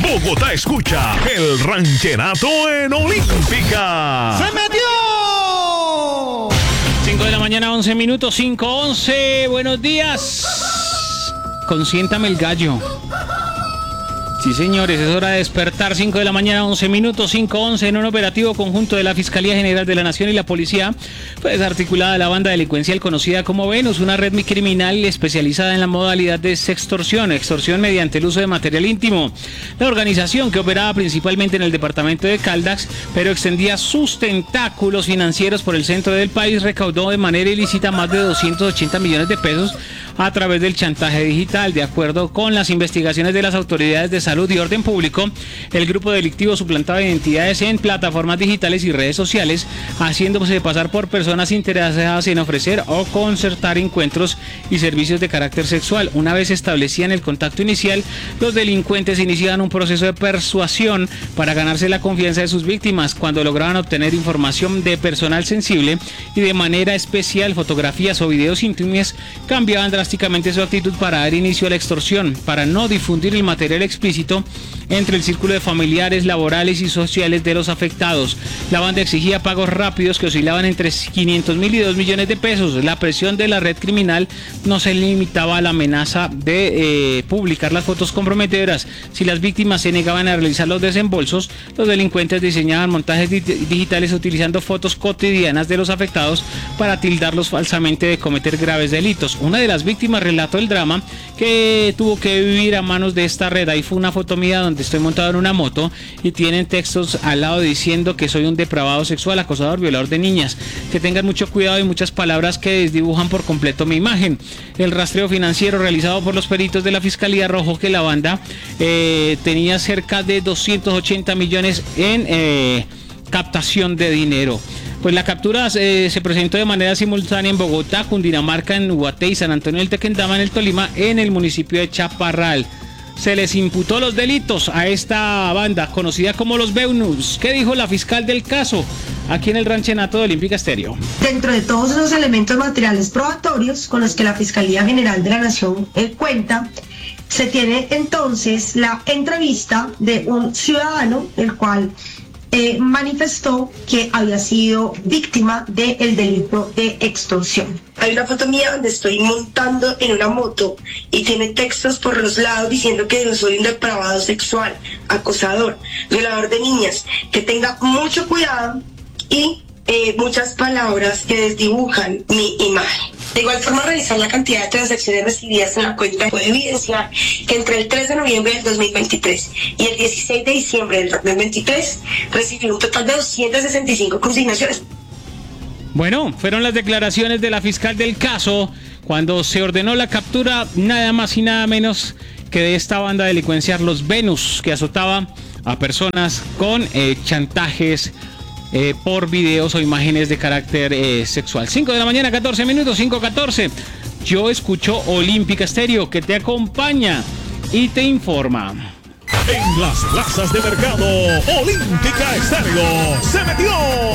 Bogotá escucha el rancherato en Olímpica. ¡Se metió! 5 de la mañana, 11 minutos, 5:11. Buenos días. Consiéntame el gallo. Sí, señores, es hora de despertar. 5 de la mañana, 11 minutos, 5:11. En un operativo conjunto de la Fiscalía General de la Nación y la Policía fue desarticulada la banda delincuencial conocida como Venus, una red criminal especializada en la modalidad de extorsión mediante el uso de material íntimo. La organización, que operaba principalmente en el departamento de Caldas, pero extendía sus tentáculos financieros por el centro del país, recaudó de manera ilícita más de 280 millones de pesos a través del chantaje digital. De acuerdo con las investigaciones de las autoridades de salud y orden público, el grupo delictivo suplantaba identidades en plataformas digitales y redes sociales, haciéndose pasar por personas interesadas en ofrecer o concertar encuentros y servicios de carácter sexual. Una vez establecían el contacto inicial, los delincuentes iniciaban un proceso de persuasión para ganarse la confianza de sus víctimas. Cuando lograban obtener información de personal sensible y de manera especial fotografías o videos íntimos, cambiaban drásticamente su actitud para dar inicio a la extorsión. Para no difundir el material explícito entre el círculo de familiares, laborales y sociales de los afectados, la banda exigía pagos rápidos que oscilaban entre 500.000 y 2 millones de pesos. La presión de la red criminal no se limitaba a la amenaza de publicar las fotos comprometedoras. Si las víctimas se negaban a realizar los desembolsos, los delincuentes diseñaban montajes digitales utilizando fotos cotidianas de los afectados para tildarlos falsamente de cometer graves delitos. Una de las víctimas relató el drama que tuvo que vivir a manos de esta red. Ahí fue una foto mía donde estoy montado en una moto y tienen textos al lado diciendo que soy un depravado sexual, acosador, violador de niñas. Que tengan mucho cuidado y muchas palabras que desdibujan por completo mi imagen. El rastreo financiero realizado por los peritos de la Fiscalía arrojó que la banda tenía cerca de 280 millones en captación de dinero. Pues la captura se presentó de manera simultánea en Bogotá, Cundinamarca, en Ubaté y San Antonio del Tequendama, en el Tolima, en el municipio de Chaparral. Se les imputó los delitos a esta banda conocida como los Venus. ¿Qué dijo la fiscal del caso aquí en el ranchenato de Olímpica Estéreo? Dentro de todos esos elementos materiales probatorios con los que la Fiscalía General de la Nación cuenta, se tiene entonces la entrevista de un ciudadano, el cual manifestó que había sido víctima del delito de extorsión. Hay una foto mía donde estoy montando en una moto y tiene textos por los lados diciendo que yo soy un depravado sexual, acosador, violador de niñas, que tenga mucho cuidado y muchas palabras que desdibujan mi imagen. De igual forma, revisar la cantidad de transacciones recibidas en la cuenta puede evidenciar que entre el 3 de noviembre del 2023 y el 16 de diciembre del 2023 recibió un total de 265 consignaciones. Bueno, fueron las declaraciones de la fiscal del caso cuando se ordenó la captura nada más y nada menos que de esta banda delincuencial, los Venus, que azotaba a personas con chantajes por videos o imágenes de carácter sexual. 5 de la mañana, 14 minutos, 5:14. Yo escucho Olímpica Estéreo, que te acompaña y te informa. En las plazas de mercado, Olímpica Estéreo se metió.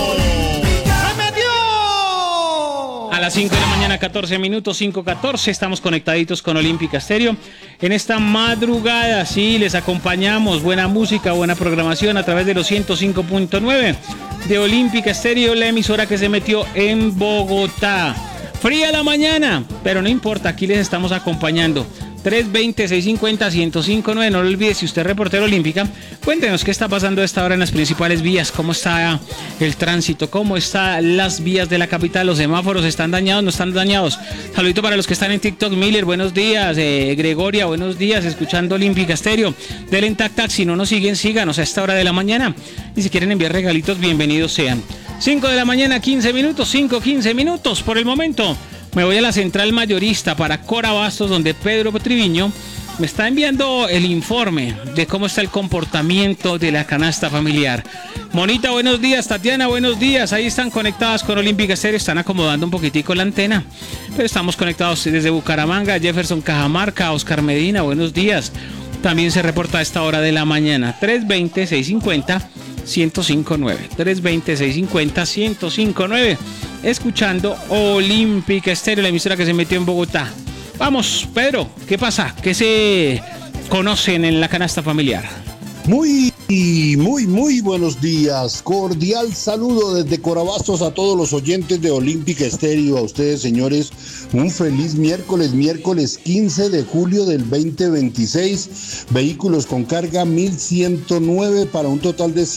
A las 5 de la mañana, 14 minutos, 5:14, estamos conectaditos con Olímpica Estéreo. En esta madrugada, sí, les acompañamos. Buena música, buena programación a través de los 105.9 de Olímpica Estéreo, la emisora que se metió en Bogotá. Fría la mañana, pero no importa, aquí les estamos acompañando. 320-650-1059. No lo olvides, si usted es reportero Olímpica, cuéntenos qué está pasando a esta hora en las principales vías, cómo está el tránsito, cómo están las vías de la capital, los semáforos, ¿están dañados, no están dañados? Saludito para los que están en TikTok. Miller, buenos días. Gregoria, buenos días, escuchando Olímpica Estéreo. Del en Tac, si no nos siguen, síganos a esta hora de la mañana. Y si quieren enviar regalitos, bienvenidos sean. 5 de la mañana, 15 minutos, 5:15 minutos. Por el momento me voy a la central mayorista para Cora Bastos, donde Pedro Triviño me está enviando el informe de cómo está el comportamiento de la canasta familiar. Monita, buenos días. Tatiana, buenos días. Ahí están conectadas con Olímpica Estéreo, están acomodando un poquitico la antena, pero estamos conectados desde Bucaramanga. Jefferson Cajamarca, Oscar Medina, buenos días. También se reporta a esta hora de la mañana. 320-650-1059. 320-650-1059. Escuchando Olímpica Estéreo, la emisora que se metió en Bogotá. Vamos, Pedro, ¿qué pasa? ¿Qué se conocen en la canasta familiar? Muy buenos días. Cordial saludo desde Corabastos a todos los oyentes de Olímpica Estéreo. A ustedes, señores, un feliz miércoles 15 de julio del 2026. Vehículos con carga 1.109 para un total de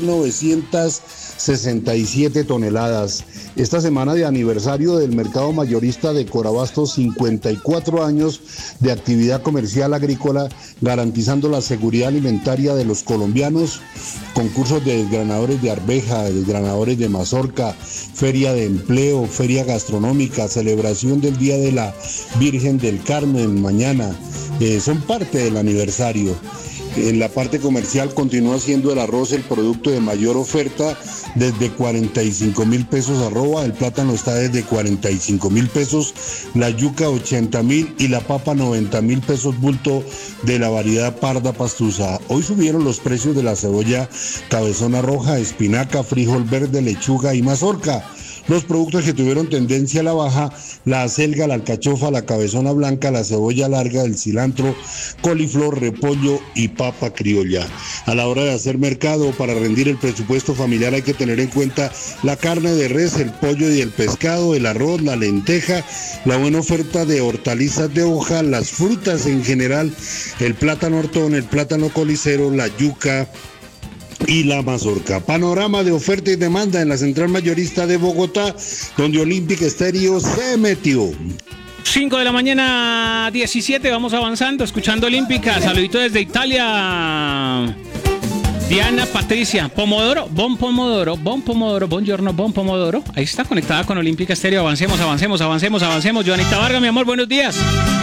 7.967 toneladas. Esta semana de aniversario del mercado mayorista de Corabastos, 54 años de actividad comercial agrícola, garantizando la seguridad alimentaria de los colombianos, concursos de desgranadores de arveja, desgranadores de mazorca, feria de empleo, feria gastronómica, celebración del Día de la Virgen del Carmen mañana, son parte del aniversario. En la parte comercial continúa siendo el arroz el producto de mayor oferta, desde 45.000 pesos arroba, el plátano está desde 45.000 pesos, la yuca 80.000 y la papa 90.000 pesos bulto de la variedad parda pastusa. Hoy subieron los precios de la cebolla cabezona roja, espinaca, frijol verde, lechuga y mazorca. Los productos que tuvieron tendencia a la baja, la acelga, la alcachofa, la cabezona blanca, la cebolla larga, el cilantro, coliflor, repollo y papa criolla. A la hora de hacer mercado, para rendir el presupuesto familiar hay que tener en cuenta la carne de res, el pollo y el pescado, el arroz, la lenteja, la buena oferta de hortalizas de hoja, las frutas en general, el plátano hortón, el plátano colicero, la yuca y la mazorca. Panorama de oferta y demanda en la central mayorista de Bogotá, donde Olímpica Estéreo se metió. 5 de la mañana, 17, vamos avanzando, escuchando Olímpica. Saludito desde Italia. Diana Patricia, Pomodoro, Bon Pomodoro, buongiorno, Bon Pomodoro. Ahí está conectada con Olímpica Estéreo. Avancemos. Joanita Vargas, mi amor, buenos días.